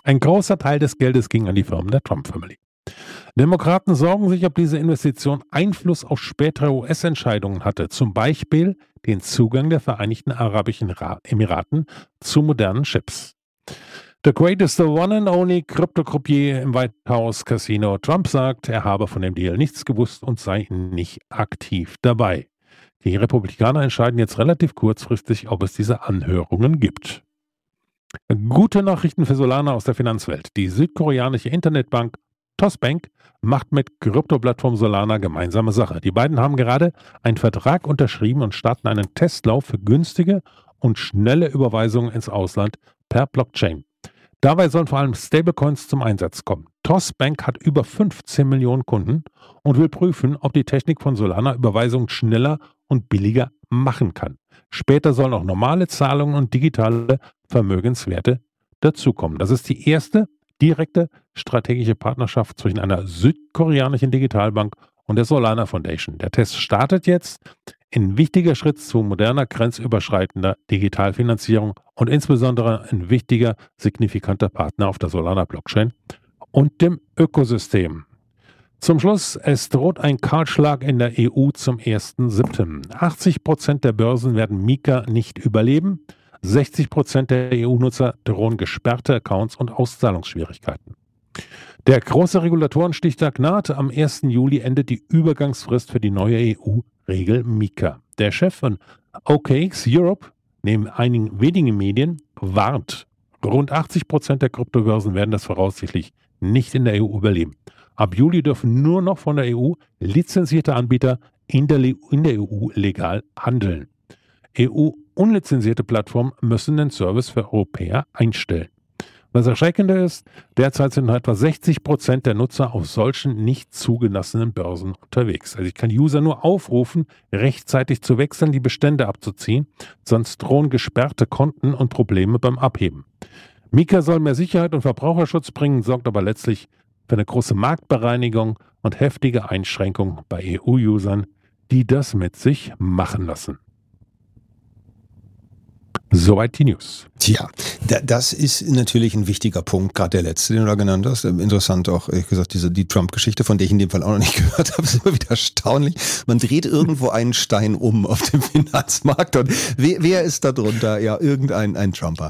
Ein großer Teil des Geldes ging an die Firmen der Trump-Family. Demokraten sorgen sich, ob diese Investition Einfluss auf spätere US-Entscheidungen hatte, zum Beispiel den Zugang der Vereinigten Arabischen Emiraten zu modernen Chips. The greatest, the one and only Krypto-Croupier im White House Casino. Trump sagt, er habe von dem Deal nichts gewusst und sei nicht aktiv dabei. Die Republikaner entscheiden jetzt relativ kurzfristig, ob es diese Anhörungen gibt. Gute Nachrichten für Solana aus der Finanzwelt. Die südkoreanische Internetbank Tosbank macht mit Krypto-Plattform Solana gemeinsame Sache. Die beiden haben gerade einen Vertrag unterschrieben und starten einen Testlauf für günstige und schnelle Überweisungen ins Ausland per Blockchain. Dabei sollen vor allem Stablecoins zum Einsatz kommen. Tosbank hat über 15 Millionen Kunden und will prüfen, ob die Technik von Solana Überweisungen schneller und billiger machen kann. Später sollen auch normale Zahlungen und digitale Vermögenswerte dazukommen. Das ist die erste direkte strategische Partnerschaft zwischen einer südkoreanischen Digitalbank und der Solana Foundation. Der Test startet jetzt. Ein wichtiger Schritt zu moderner, grenzüberschreitender Digitalfinanzierung und insbesondere ein wichtiger, signifikanter Partner auf der Solana-Blockchain und dem Ökosystem. Zum Schluss, es droht ein Kahlschlag in der EU zum 1.7. 80% der Börsen werden Mika nicht überleben. 60% der EU-Nutzer drohen gesperrte Accounts und Auszahlungsschwierigkeiten. Der große Regulatorenstichtag naht. Am 1. Juli endet die Übergangsfrist für die neue EU-Regel Mika. Der Chef von OKX Europe, neben einigen wenigen Medien, warnt. Rund 80% der Kryptobörsen werden das voraussichtlich nicht in der EU überleben. Ab Juli dürfen nur noch von der EU lizenzierte Anbieter in der EU legal handeln. EU-unlizenzierte Plattformen müssen den Service für Europäer einstellen. Das Erschreckende ist, derzeit sind noch etwa 60% der Nutzer auf solchen nicht zugelassenen Börsen unterwegs. Also ich kann User nur aufrufen, rechtzeitig zu wechseln, die Bestände abzuziehen, sonst drohen gesperrte Konten und Probleme beim Abheben. Mika soll mehr Sicherheit und Verbraucherschutz bringen, sorgt aber letztlich für eine große Marktbereinigung und heftige Einschränkungen bei EU-Usern, die das mit sich machen lassen. Soweit die News. Tja, das ist natürlich ein wichtiger Punkt, gerade der letzte, den du da genannt hast. Interessant auch, ehrlich gesagt, die Trump-Geschichte, von der ich in dem Fall auch noch nicht gehört habe, ist immer wieder erstaunlich. Man dreht irgendwo einen Stein um auf dem Finanzmarkt und wer ist da drunter? Ja, ein Trumper.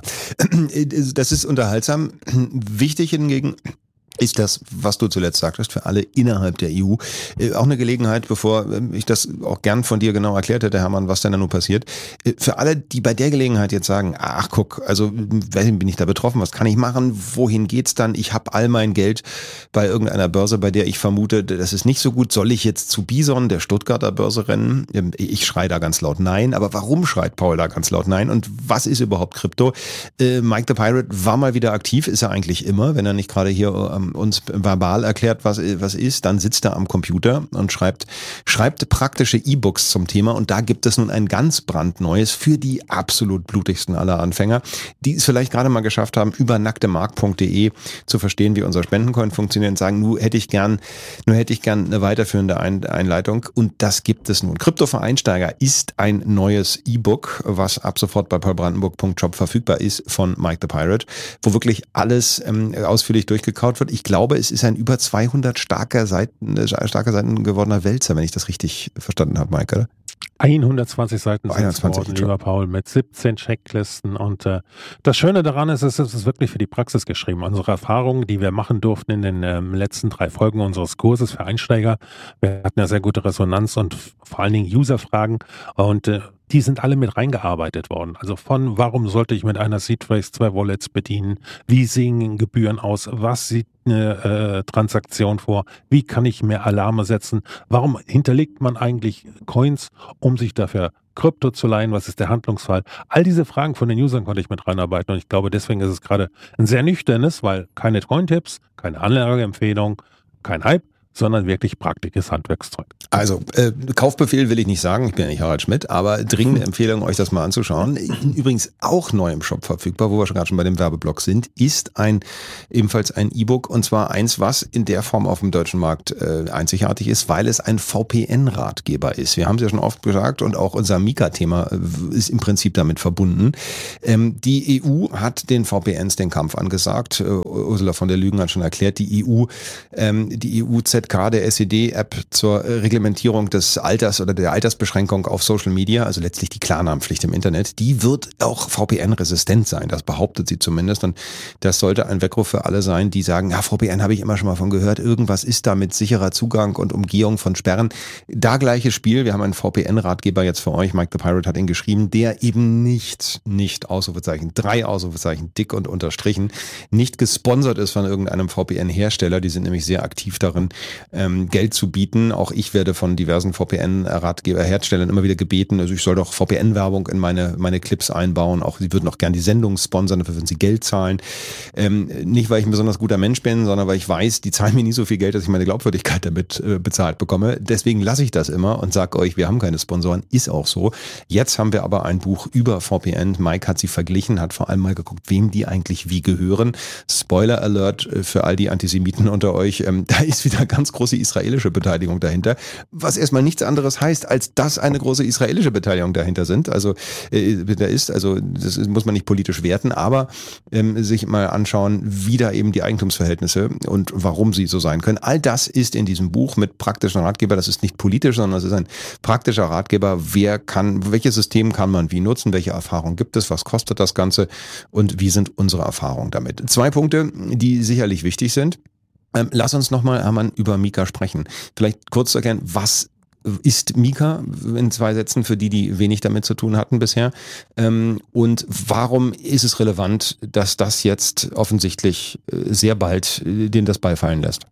Das ist unterhaltsam. Wichtig hingegen ist das, was du zuletzt sagtest, für alle innerhalb der EU auch eine Gelegenheit, bevor ich das auch gern von dir genau erklärt hätte, Hermann, was denn da nun passiert, für alle, die bei der Gelegenheit jetzt sagen, ach guck, also bin ich da betroffen, was kann ich machen, wohin geht's dann, ich habe all mein Geld bei irgendeiner Börse, bei der ich vermute, das ist nicht so gut, soll ich jetzt zu Bison, der Stuttgarter Börse rennen? Ich schreie da ganz laut nein, aber warum schreit Paul da ganz laut nein und was ist überhaupt Krypto? Mike the Pirate war mal wieder aktiv, ist er eigentlich immer, wenn er nicht gerade hier uns verbal erklärt, was ist, dann sitzt er am Computer und schreibt praktische E-Books zum Thema und da gibt es nun ein ganz brandneues für die absolut blutigsten aller Anfänger, die es vielleicht gerade mal geschafft haben, über nacktemark.de zu verstehen, wie unser Spendencoin funktioniert und sagen, nur hätte ich gern eine weiterführende Einleitung und das gibt es nun. Krypto für Einsteiger ist ein neues E-Book, was ab sofort bei paulbrandenburg.shop verfügbar ist von Mike the Pirate, wo wirklich alles ausführlich durchgekaut wird. Ich glaube, es ist ein über 200 starker Seiten gewordener Wälzer, wenn ich das richtig verstanden habe, Mike, 120 Seiten sind geworden, lieber Paul, mit 17 Checklisten. Und das Schöne daran ist, es ist wirklich für die Praxis geschrieben. Unsere Erfahrungen, die wir machen durften in den letzten 3 Folgen unseres Kurses für Einsteiger, wir hatten ja sehr gute Resonanz und vor allen Dingen User-Fragen. Und die sind alle mit reingearbeitet worden. Also von, warum sollte ich mit einer Seedphrase 2 Wallets bedienen? Wie sehen Gebühren aus? Was sieht eine Transaktion vor? Wie kann ich mehr Alarme setzen? Warum hinterlegt man eigentlich Coins, um sich dafür Krypto zu leihen? Was ist der Handlungsfall? All diese Fragen von den Usern konnte ich mit reinarbeiten und ich glaube, deswegen ist es gerade ein sehr nüchternes, weil keine Coin-Tipps, keine Anlageempfehlung, kein Hype, sondern wirklich praktisches Handwerkszeug. Also, Kaufbefehl will ich nicht sagen, ich bin ja nicht Harald Schmidt, aber dringende Empfehlung, euch das mal anzuschauen. Übrigens auch neu im Shop verfügbar, wo wir gerade schon bei dem Werbeblock sind, ist ebenfalls ein E-Book, und zwar eins, was in der Form auf dem deutschen Markt einzigartig ist, weil es ein VPN-Ratgeber ist. Wir haben es ja schon oft gesagt, und auch unser Mika-Thema ist im Prinzip damit verbunden. Die EU hat den VPNs den Kampf angesagt. Ursula von der Lügen hat schon erklärt, die EU-ZK, der SED-App zur Reglementierung des Alters oder der Altersbeschränkung auf Social Media, also letztlich die Klarnamenpflicht im Internet, die wird auch VPN-resistent sein. Das behauptet sie zumindest, und das sollte ein Weckruf für alle sein, die sagen, ja, VPN habe ich immer schon mal von gehört, irgendwas ist da mit sicherer Zugang und Umgehung von Sperren. Da gleiches Spiel, wir haben einen VPN-Ratgeber jetzt für euch, Mike the Pirate hat ihn geschrieben, der eben nicht Ausrufezeichen, 3 Ausrufezeichen, dick und unterstrichen, nicht gesponsert ist von irgendeinem VPN-Hersteller, die sind nämlich sehr aktiv darin, Geld zu bieten. Auch ich werde von diversen VPN-Ratgeber-Herstellern immer wieder gebeten, also ich soll doch VPN-Werbung in meine Clips einbauen, auch sie würden auch gerne die Sendung sponsern, dafür würden sie Geld zahlen. Nicht, weil ich ein besonders guter Mensch bin, sondern weil ich weiß, die zahlen mir nie so viel Geld, dass ich meine Glaubwürdigkeit damit bezahlt bekomme. Deswegen lasse ich das immer und sage euch, wir haben keine Sponsoren, ist auch so. Jetzt haben wir aber ein Buch über VPN. Mike hat sie verglichen, hat vor allem mal geguckt, wem die eigentlich wie gehören. Spoiler Alert für all die Antisemiten unter euch, da ist wieder ganz große israelische Beteiligung dahinter, was erstmal nichts anderes heißt, als dass eine große israelische Beteiligung dahinter sind. Also das muss man nicht politisch werten, aber sich mal anschauen, wie da eben die Eigentumsverhältnisse und warum sie so sein können. All das ist in diesem Buch mit praktischen Ratgeber. Das ist nicht politisch, sondern es ist ein praktischer Ratgeber. Welches System kann man wie nutzen? Welche Erfahrungen gibt es? Was kostet das Ganze? Und wie sind unsere Erfahrungen damit? 2 Punkte, die sicherlich wichtig sind. Lass uns nochmal, Hermann, über Mika sprechen. Vielleicht kurz zu erklären, was ist Mika in 2 Sätzen für die wenig damit zu tun hatten bisher? Und warum ist es relevant, dass das jetzt offensichtlich sehr bald denen das beifallen lässt?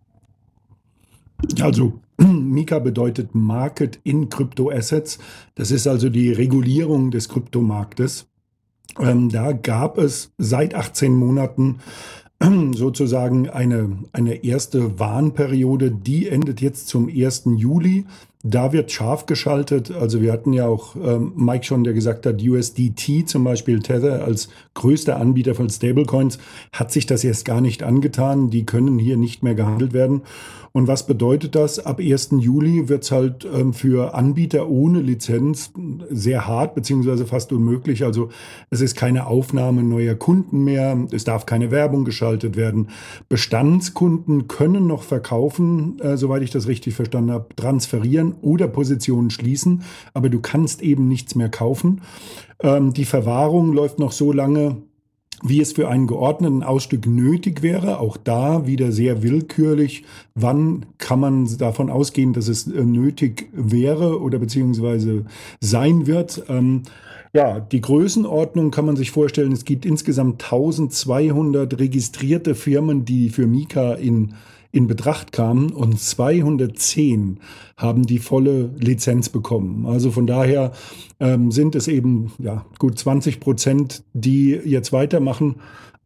Also Mika bedeutet Market in Crypto Assets. Das ist also die Regulierung des Kryptomarktes. Da gab es seit 18 Monaten sozusagen eine erste Warnperiode, die endet jetzt zum 1. Juli. Da wird scharf geschaltet. Also wir hatten ja auch Mike schon, der gesagt hat, USDT zum Beispiel, Tether als größter Anbieter von Stablecoins, hat sich das jetzt gar nicht angetan. Die können hier nicht mehr gehandelt werden. Und was bedeutet das? Ab 1. Juli wird es halt für Anbieter ohne Lizenz sehr hart beziehungsweise fast unmöglich. Also es ist keine Aufnahme neuer Kunden mehr. Es darf keine Werbung geschaltet werden. Bestandskunden können noch verkaufen, soweit ich das richtig verstanden habe, transferieren oder Positionen schließen. Aber du kannst eben nichts mehr kaufen. Die Verwahrung läuft noch so lange, wie es für einen geordneten Ausstieg nötig wäre. Auch da wieder sehr willkürlich. Wann kann man davon ausgehen, dass es nötig wäre oder beziehungsweise sein wird? Die Größenordnung kann man sich vorstellen. Es gibt insgesamt 1200 registrierte Firmen, die für Mika in Betracht kamen, und 210 haben die volle Lizenz bekommen. Also von daher sind es eben gut 20%, die jetzt weitermachen,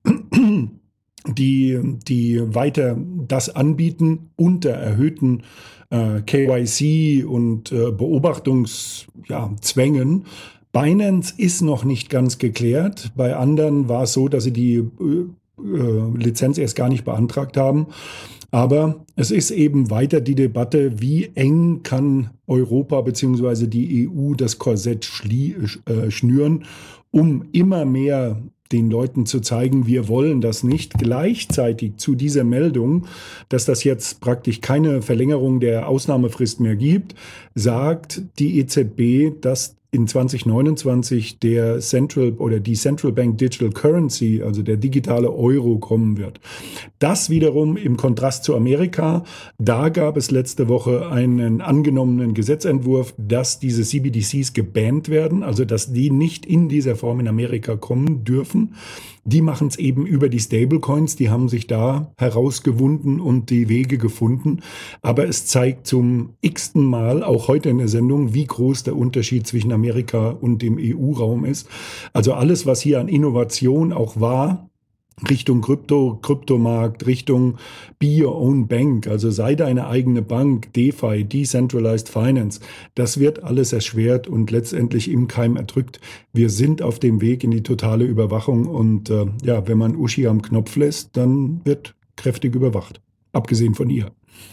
die weiter das anbieten unter erhöhten KYC und Beobachtungszwängen. Binance ist noch nicht ganz geklärt. Bei anderen war es so, dass sie die Lizenz erst gar nicht beantragt haben. Aber es ist eben weiter die Debatte, wie eng kann Europa bzw. die EU das Korsett schnüren, um immer mehr den Leuten zu zeigen, wir wollen das nicht. Gleichzeitig zu dieser Meldung, dass das jetzt praktisch keine Verlängerung der Ausnahmefrist mehr gibt, sagt die EZB, dass in 2029 der die Central Bank Digital Currency, also der digitale Euro, kommen wird. Das wiederum im Kontrast zu Amerika. Da gab es letzte Woche einen angenommenen Gesetzentwurf, dass diese CBDCs gebannt werden, also dass die nicht in dieser Form in Amerika kommen dürfen. Die machen es eben über die Stablecoins, die haben sich da herausgewunden und die Wege gefunden. Aber es zeigt zum x-ten Mal, auch heute in der Sendung, wie groß der Unterschied zwischen Amerika und dem EU-Raum ist. Also alles, was hier an Innovation auch war, Richtung Kryptomarkt, Richtung Be Your Own Bank, also sei deine eigene Bank, DeFi, Decentralized Finance. Das wird alles erschwert und letztendlich im Keim erdrückt. Wir sind auf dem Weg in die totale Überwachung und wenn man Uschi am Knopf lässt, dann wird kräftig überwacht, abgesehen von ihr.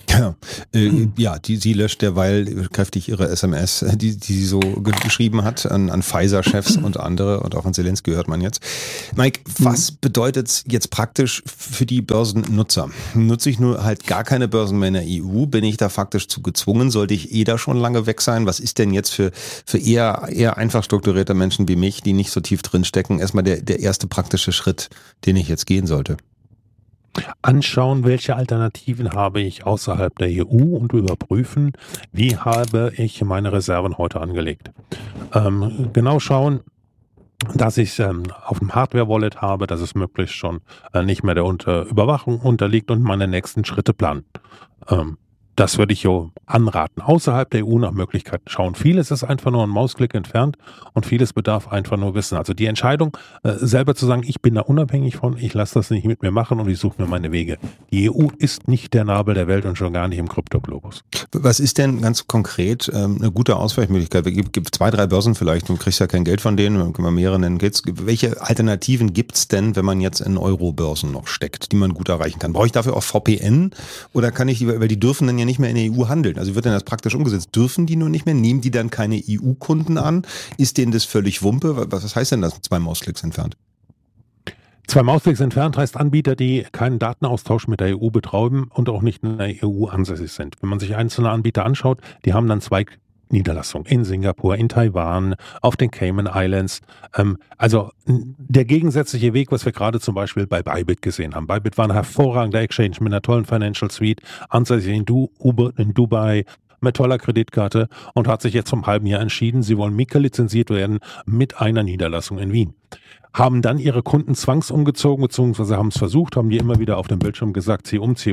Sie löscht derweil kräftig ihre SMS, die sie so geschrieben hat an Pfizer-Chefs und andere und auch an Zelensky hört man jetzt. Mike, was bedeutet es jetzt praktisch für die Börsennutzer? Nutze ich nur halt gar keine Börsen mehr in der EU? Bin ich da faktisch zu gezwungen? Sollte ich da schon lange weg sein? Was ist denn jetzt für eher einfach strukturierte Menschen wie mich, die nicht so tief drin stecken, erstmal der erste praktische Schritt, den ich jetzt gehen sollte? Anschauen, welche Alternativen habe ich außerhalb der EU und überprüfen, wie habe ich meine Reserven heute angelegt. Genau schauen, dass ich auf dem Hardware-Wallet habe, dass es möglichst schon nicht mehr der Überwachung unterliegt und meine nächsten Schritte planen. Das würde ich so anraten. Außerhalb der EU nach Möglichkeiten schauen. Vieles ist einfach nur ein Mausklick entfernt und vieles bedarf einfach nur Wissen. Also die Entscheidung, selber zu sagen, ich bin da unabhängig von, ich lasse das nicht mit mir machen und ich suche mir meine Wege. Die EU ist nicht der Nabel der Welt und schon gar nicht im Kryptoglobus. Was ist denn ganz konkret eine gute Ausweichmöglichkeit? Es gibt 2, 3 Börsen vielleicht, du kriegst ja kein Geld von denen, können wir mehrere nennen. Welche Alternativen gibt es denn, wenn man jetzt in Euro-Börsen noch steckt, die man gut erreichen kann? Brauche ich dafür auch VPN oder kann ich, weil die dürfen dann ja nicht mehr in der EU handeln. Also wird denn das praktisch umgesetzt? Dürfen die nur nicht mehr? Nehmen die dann keine EU-Kunden an? Ist denen das völlig Wumpe? Was heißt denn das, 2 Mausklicks entfernt? 2 Mausklicks entfernt heißt Anbieter, die keinen Datenaustausch mit der EU betreiben und auch nicht in der EU ansässig sind. Wenn man sich einzelne Anbieter anschaut, die haben dann 2 Niederlassungen in Singapur, in Taiwan, auf den Cayman Islands. Also der gegensätzliche Weg, was wir gerade zum Beispiel bei Bybit gesehen haben. Bybit war ein hervorragender Exchange mit einer tollen Financial Suite, ansässig in Dubai, mit toller Kreditkarte und hat sich jetzt vom halben Jahr entschieden, sie wollen MiCA lizenziert werden mit einer Niederlassung in Wien. Haben dann ihre Kunden zwangsumgezogen, beziehungsweise haben es versucht, haben die immer wieder auf dem Bildschirm gesagt, zieh um.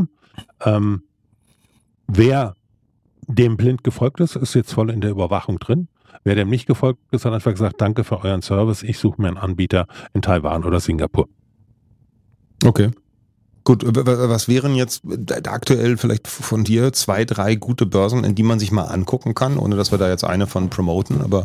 Wer dem blind gefolgt ist jetzt voll in der Überwachung drin. Wer dem nicht gefolgt ist, hat einfach gesagt, danke für euren Service, ich suche mir einen Anbieter in Taiwan oder Singapur. Okay. Gut, was wären jetzt aktuell vielleicht von dir 2, 3 gute Börsen, in die man sich mal angucken kann, ohne dass wir da jetzt eine von promoten, aber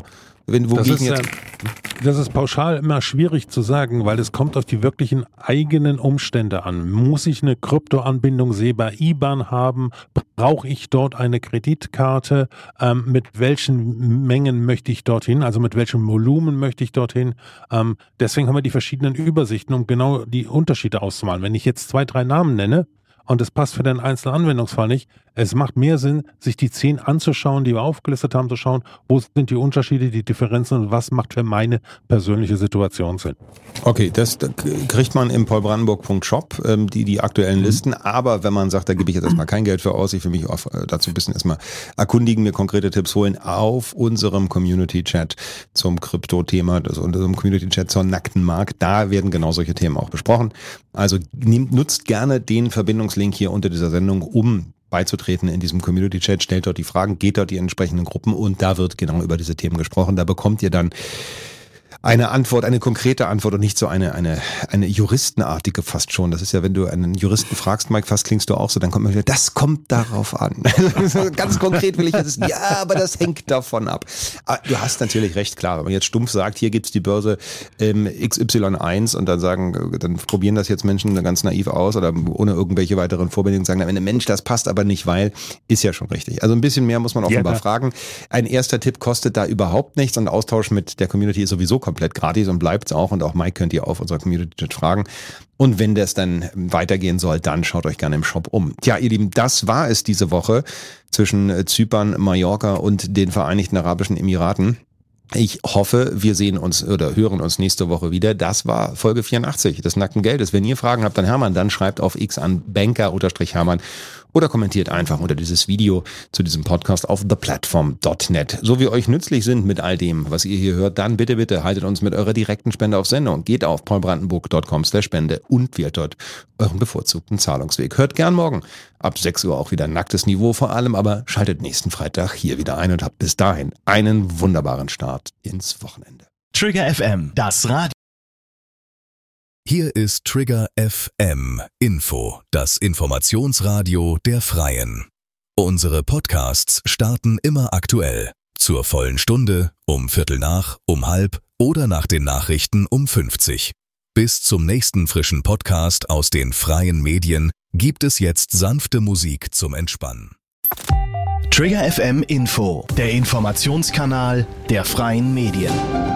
das ist pauschal immer schwierig zu sagen, weil es kommt auf die wirklichen eigenen Umstände an. Muss ich eine Kryptoanbindung SEPA IBAN haben? Brauche ich dort eine Kreditkarte? Mit welchen Mengen möchte ich dorthin? Also mit welchem Volumen möchte ich dorthin? Deswegen haben wir die verschiedenen Übersichten, um genau die Unterschiede auszumalen. Wenn ich jetzt 2, 3 Namen nenne, und es passt für den einzelnen Anwendungsfall nicht. Es macht mehr Sinn, sich die 10 anzuschauen, die wir aufgelistet haben, zu schauen, wo sind die Unterschiede, die Differenzen und was macht für meine persönliche Situation Sinn. Okay, das kriegt man im paulbrandenburg.shop, die aktuellen Listen, aber wenn man sagt, da gebe ich jetzt erstmal kein Geld für aus, ich will mich auch dazu ein bisschen erstmal erkundigen, mir konkrete Tipps holen, auf unserem Community-Chat zum Krypto-Thema, also unserem Community-Chat zur nackten Markt, da werden genau solche Themen auch besprochen. Also nutzt gerne den Verbindungslink hier unter dieser Sendung, um beizutreten in diesem Community-Chat, stellt dort die Fragen, geht dort die entsprechenden Gruppen und da wird genau über diese Themen gesprochen. Da bekommt ihr dann eine Antwort, eine konkrete Antwort und nicht so eine juristenartige fast schon. Das ist ja, wenn du einen Juristen fragst, Mike, fast klingst du auch so, dann kommt man wieder, das kommt darauf an. Ganz konkret will ich jetzt, ja, aber das hängt davon ab. Aber du hast natürlich recht, klar, wenn man jetzt stumpf sagt, hier gibt's die Börse XY1 und dann probieren das jetzt Menschen ganz naiv aus oder ohne irgendwelche weiteren Vorbedingungen und sagen, wenn ein Mensch, das passt aber nicht, weil, ist ja schon richtig. Also ein bisschen mehr muss man offenbar fragen. Ein erster Tipp kostet da überhaupt nichts und Austausch mit der Community ist sowieso komplett gratis und bleibt es auch und auch Mike könnt ihr auf unserer Community-Chat fragen. Und wenn das dann weitergehen soll, dann schaut euch gerne im Shop um. Tja, ihr Lieben, das war es diese Woche zwischen Zypern, Mallorca und den Vereinigten Arabischen Emiraten. Ich hoffe, wir sehen uns oder hören uns nächste Woche wieder. Das war Folge 84 des Nackten Geldes. Wenn ihr Fragen habt an Hermann, dann schreibt auf X an banker_Hermann oder kommentiert einfach unter dieses Video zu diesem Podcast auf theplatform.net. So wie euch nützlich sind mit all dem, was ihr hier hört, dann bitte haltet uns mit eurer direkten Spende auf Sendung. Geht auf paulbrandenburg.com/Spende und wählt dort euren bevorzugten Zahlungsweg. Hört gern morgen ab 6 Uhr auch wieder nacktes Niveau vor allem, aber schaltet nächsten Freitag hier wieder ein und habt bis dahin einen wunderbaren Start ins Wochenende. Trigger FM, das Radio. Hier ist Trigger FM Info, das Informationsradio der Freien. Unsere Podcasts starten immer aktuell. Zur vollen Stunde, um 7:15, um 12:30 oder nach den Nachrichten um 50. Bis zum nächsten frischen Podcast aus den freien Medien gibt es jetzt sanfte Musik zum Entspannen. Trigger FM Info, der Informationskanal der freien Medien.